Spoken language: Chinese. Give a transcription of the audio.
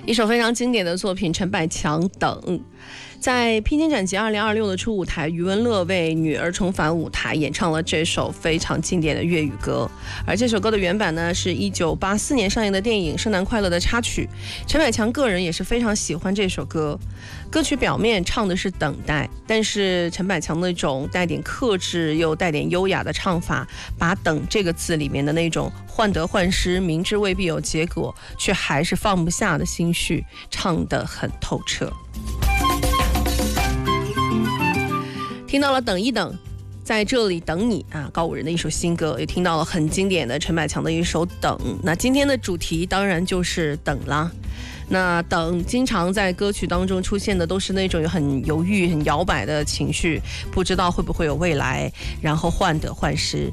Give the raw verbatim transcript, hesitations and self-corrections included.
一首非常经典的作品，陈百强《等》。在披荆斩棘二零二六的初舞台，余文乐为女儿重返舞台演唱了这首非常经典的粤语歌。而这首歌的原版呢，是一九八四年上映的电影《圣诞快乐》的插曲。陈百强个人也是非常喜欢这首歌。歌曲表面唱的是等待，但是陈百强那种带点克制又带点优雅的唱法，把等这个字里面的那种患得患失，明知未必有结果，却还是放不下的心绪唱得很透彻。听到了等一等，在这里等你啊，告五人的一首新歌，也听到了很经典的陈百强的一首等。那今天的主题当然就是等啦。那等经常在歌曲当中出现的都是那种很犹豫很摇摆的情绪，不知道会不会有未来，然后患得患失。